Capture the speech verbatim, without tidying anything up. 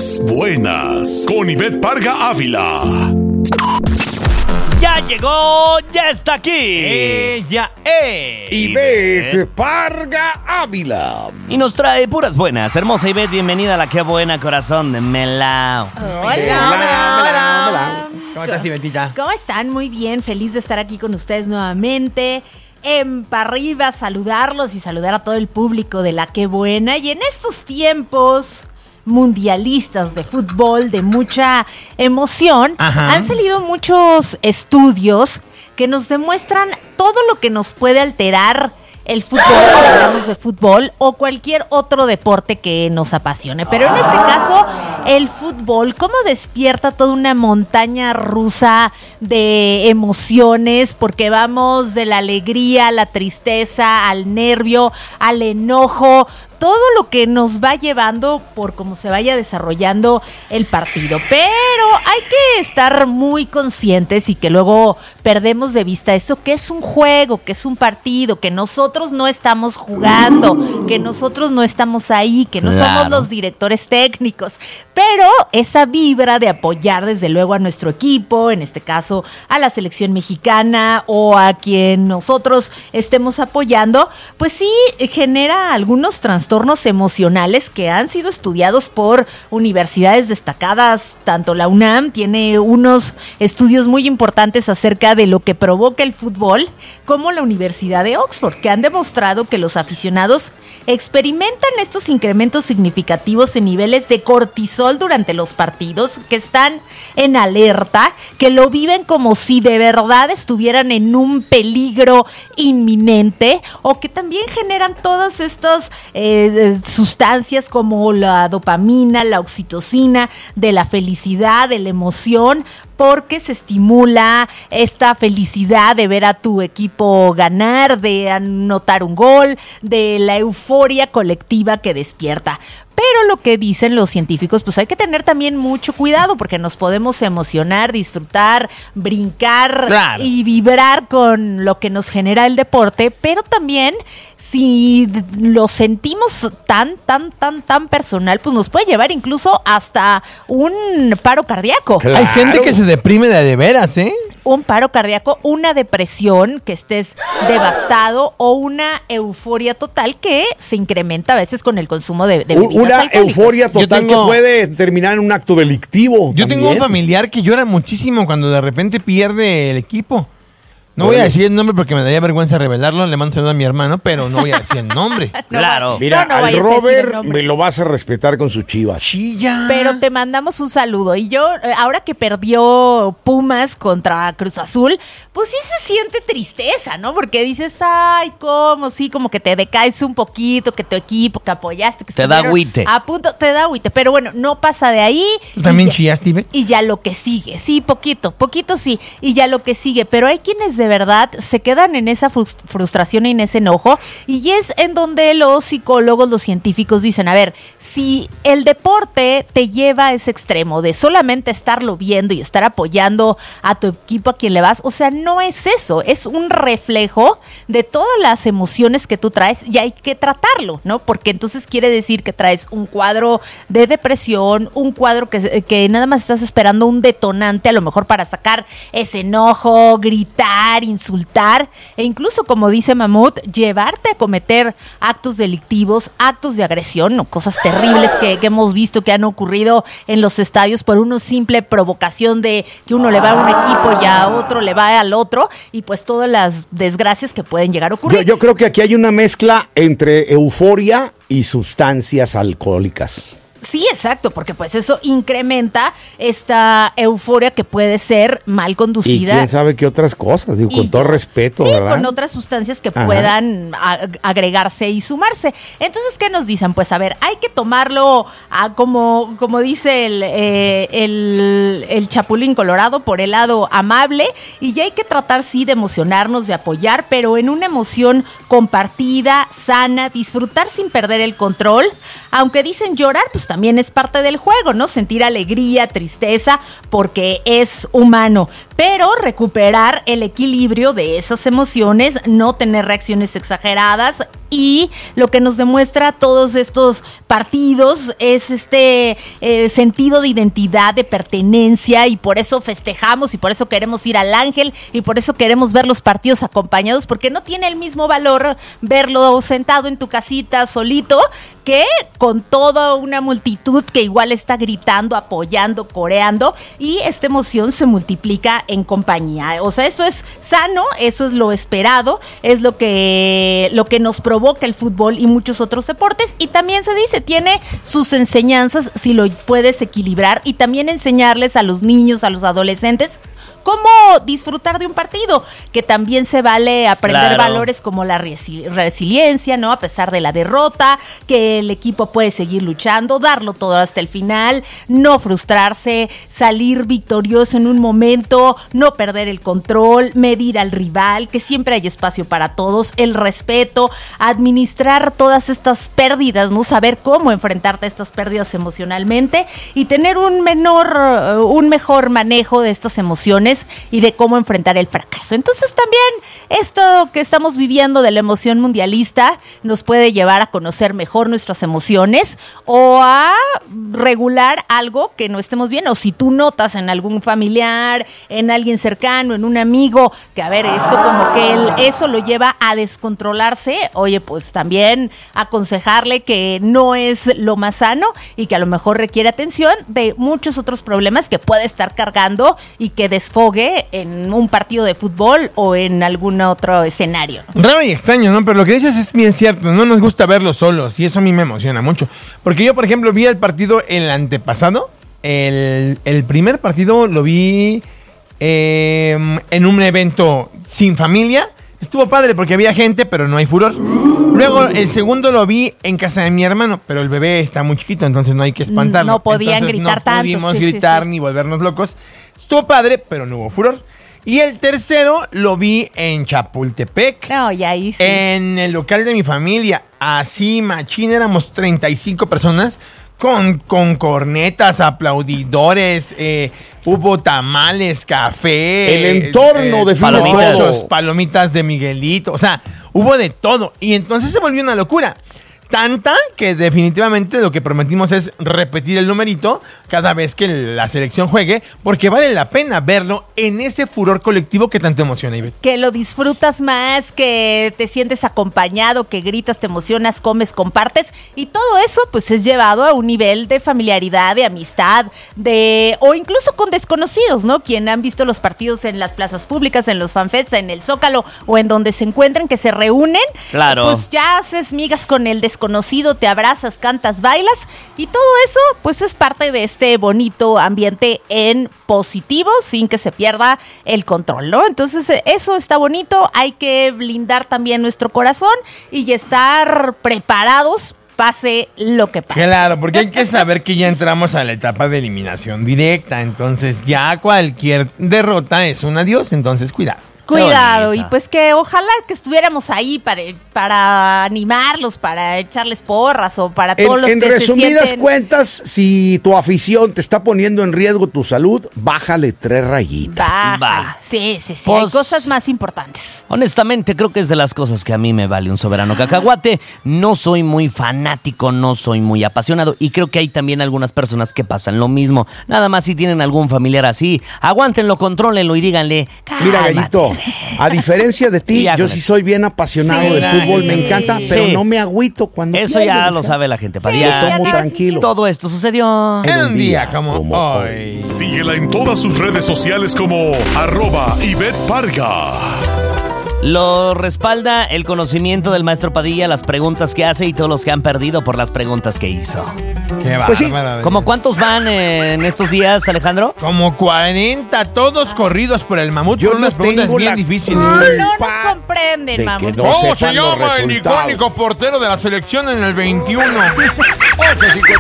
Puras buenas, con Ivette Parga Ávila. Ya llegó, ya está aquí. Ella es Ivette Parga Ávila. Y nos trae puras buenas. Hermosa Ivette, bienvenida a la que buena corazón de Melao. Hola, hola, hola. ¿Cómo estás, Ivetita? ¿Cómo están? Muy bien, feliz de estar aquí con ustedes nuevamente. En pa' arriba, saludarlos y saludar a todo el público de la que buena. Y en estos tiempos mundialistas de fútbol, de mucha emoción, Ajá. han salido muchos estudios que nos demuestran todo lo que nos puede alterar el fútbol, si hablamos de fútbol o cualquier otro deporte que nos apasione. Pero en este caso, el fútbol, cómo despierta toda una montaña rusa de emociones, porque vamos de la alegría a la tristeza, al nervio, al enojo, todo lo que nos va llevando por cómo se vaya desarrollando el partido. Pero hay que estar muy conscientes y que luego perdemos de vista eso, que es un juego, que es un partido, que nosotros no estamos jugando, que nosotros no estamos ahí, que no Claro. somos los directores técnicos. Pero esa vibra de apoyar desde luego a nuestro equipo, en este caso a la selección mexicana o a quien nosotros estemos apoyando, pues sí genera algunos trastornos emocionales que han sido estudiados por universidades destacadas. Tanto la UNAM tiene unos estudios muy importantes acerca de lo que provoca el fútbol, como la Universidad de Oxford, que han demostrado que los aficionados experimentan estos incrementos significativos en niveles de cortisol durante los partidos, que están en alerta, que lo viven como si de verdad estuvieran en un peligro inminente, o que también generan todas estas eh, sustancias como la dopamina, la oxitocina, de la felicidad, de la emoción, porque se estimula esta felicidad de ver a tu equipo ganar, de anotar un gol, de la euforia colectiva que despierta. Pero lo que dicen los científicos, pues hay que tener también mucho cuidado, porque nos podemos emocionar, disfrutar, brincar, Claro. y vibrar con lo que nos genera el deporte, pero también si lo sentimos tan, tan, tan, tan personal, pues nos puede llevar incluso hasta un paro cardíaco. Claro. Hay gente que se deprime de de veras, ¿eh? Un paro cardíaco, una depresión, que estés devastado, o una euforia total que se incrementa a veces con el consumo de, de bebidas Una alcohólicas. euforia Yo total tengo- que puede terminar en un acto delictivo. Yo tengo un también. familiar que llora muchísimo cuando de repente pierde el equipo. No voy a Oye. decir el nombre porque me daría vergüenza revelarlo. Le mando saludo a mi hermano, pero no voy a decir el nombre. No, Claro. Mira, no, no al vayas a decir el Robert nombre. me lo vas a respetar con su chivas. Chilla. Pero te mandamos un saludo. Y yo, eh, ahora que perdió Pumas contra Cruz Azul, pues sí se siente tristeza, ¿no? Porque dices, ay, cómo, sí, como que te decaes un poquito, que tu equipo, que apoyaste, que Te se da dieron agüite. A punto, te da agüite. Pero bueno, no pasa de ahí. ¿Tú también Y ya- chillaste, Ivette? Y ya lo que sigue, sí, poquito, poquito sí, y ya lo que sigue, pero hay quienes de verdad se quedan en esa frus- frustración y en ese enojo, y es en donde los psicólogos, los científicos dicen, a ver, si el deporte te lleva a ese extremo de solamente estarlo viendo y estar apoyando a tu equipo a quien le vas, o sea, no es eso, es un reflejo de todas las emociones que tú traes y hay que tratarlo, ¿no? Porque entonces quiere decir que traes un cuadro de depresión, un cuadro que, que nada más estás esperando un detonante a lo mejor para sacar ese enojo, gritar, insultar, e incluso, como dice Mamut, llevarte a cometer actos delictivos, actos de agresión, o cosas terribles que, que hemos visto que han ocurrido en los estadios por una simple provocación de que uno le va a un equipo y a otro le va al otro, y pues todas las desgracias que pueden llegar a ocurrir. Yo, yo creo que aquí hay una mezcla entre euforia y sustancias alcohólicas. Sí, exacto, porque pues eso incrementa esta euforia que puede ser mal Y conducida. quién sabe qué otras cosas, digo, Y- con todo respeto, sí, ¿verdad? con otras sustancias que Ajá. puedan a- agregarse y sumarse. Entonces, ¿qué nos dicen? Pues a ver, hay que tomarlo a como, como dice el, eh, el, el Chapulín Colorado, por el lado amable, y ya hay que tratar, sí, de emocionarnos, de apoyar, pero en una emoción compartida, sana, disfrutar sin perder el control. Aunque dicen llorar, pues también es parte del juego, ¿no? Sentir alegría, tristeza, porque es humano. pero recuperar el equilibrio de esas emociones, no tener reacciones exageradas. Y lo que nos demuestra todos estos partidos es este eh, sentido de identidad, de pertenencia, y por eso festejamos y por eso queremos ir al Ángel y por eso queremos ver los partidos acompañados, porque no tiene el mismo valor verlo sentado en tu casita solito que con toda una multitud que igual está gritando, apoyando, coreando, y esta emoción se multiplica en compañía. O sea, eso es sano, eso es lo esperado, es lo que, lo que nos provoca el fútbol y muchos otros deportes. Y también se dice, tiene sus enseñanzas si lo puedes equilibrar, y también enseñarles a los niños, a los adolescentes, cómo disfrutar de un partido, que también se vale aprender Claro. valores como la resi- resiliencia, ¿no? A pesar de la derrota, que el equipo puede seguir luchando, darlo todo hasta el final, no frustrarse, salir victorioso en un momento, no perder el control, medir al rival, que siempre hay espacio para todos, el respeto, administrar todas estas pérdidas, ¿no? Saber cómo enfrentarte a estas pérdidas emocionalmente y tener un menor, uh, un mejor manejo de estas emociones y de cómo enfrentar el fracaso. Entonces también esto que estamos viviendo de la emoción mundialista nos puede llevar a conocer mejor nuestras emociones o a regular algo que no estemos bien, o si tú notas en algún familiar, en alguien cercano, en un amigo, que a ver, esto como que él, eso lo lleva a descontrolarse, oye, pues también aconsejarle que no es lo más sano y que a lo mejor requiere atención de muchos otros problemas que puede estar cargando y que desfogue en un partido de fútbol o en algún otro escenario. Raro y extraño, ¿no? Pero lo que dices es bien cierto. No nos gusta verlos solos y eso a mí me emociona mucho. Porque yo, por ejemplo, vi el partido el antepasado. El, el primer partido lo vi eh, en un evento sin familia. Estuvo padre porque había gente, pero no hay furor. Luego el segundo lo vi en casa de mi hermano, pero el bebé está muy chiquito, entonces no hay que espantarlo. No podían Entonces, gritar no tanto, pudimos sí, sí, gritar sí. ni volvernos locos. Estuvo padre, pero no hubo furor. Y el tercero lo vi en Chapultepec. No, y ahí sí. En el local de mi familia. Así, machín, éramos treinta y cinco personas. Con, con cornetas, aplaudidores, eh, hubo tamales, café. El entorno define palomitas. todo. Palomitas de Miguelito. O sea, hubo de todo. Y entonces se volvió una locura. Tanta que definitivamente lo que prometimos es repetir el numerito cada vez que la selección juegue, porque vale la pena verlo en ese furor colectivo que tanto emociona, Ivette. Que lo disfrutas más, que te sientes acompañado, que gritas, te emocionas, comes, compartes, y todo eso pues es llevado a un nivel de familiaridad, de amistad, de o incluso con desconocidos, ¿no? Quien han visto los partidos en las plazas públicas, en los fanfests, en el Zócalo o en donde se encuentren, que se reúnen, Claro. pues ya haces migas con el desconocido, te abrazas, cantas, bailas, y todo eso pues es parte de este bonito ambiente en positivo, sin que se pierda el control, ¿no? Entonces eso está bonito, hay que blindar también nuestro corazón y estar preparados pase lo que pase. Claro, porque hay que saber que ya entramos a la etapa de eliminación directa, entonces ya cualquier derrota es un adiós, entonces cuidado. Cuidado, y bonita. pues que ojalá que estuviéramos ahí para, para animarlos, para echarles porras o para todos En, los en que resumidas se sienten... cuentas, si tu afición te está poniendo en riesgo tu salud, bájale tres rayitas. Baja. Va. Sí, sí, sí, Pues- hay cosas más importantes. Honestamente, creo que es de las cosas que a mí me vale un soberano cacahuate. No soy muy fanático, no soy muy apasionado, y creo que hay también algunas personas que pasan lo mismo. Nada más si tienen algún familiar así, aguántenlo, contrólenlo y díganle, Mira, "Cálmate". Gallito, a diferencia de ti, Y ya yo con sí eso. soy bien apasionado Sí. del fútbol, me encanta, pero Sí. no me agüito cuando Eso pierden, ya o lo sea, sabe la gente. Sí, Padilla. ya tomo no, tranquilo. Todo esto sucedió. En un día como hoy. Síguela en todas sus redes sociales como arroba Ivette Parga. Lo respalda el conocimiento del maestro Padilla, las preguntas que hace y todos los que han perdido por las preguntas que hizo. Qué Pues sí. bárbara. ¿Cómo cuántos van eh, en estos días, Alejandro? Como cuarenta, todos corridos por el mamut. Yo Son no unas preguntas tengo bien la difíciles. No, no nos Pa- comprenden, de mamá. que no ¿Cómo se sepan los llama el resultados. icónico portero de la selección en el veintiuno? ocho cincuenta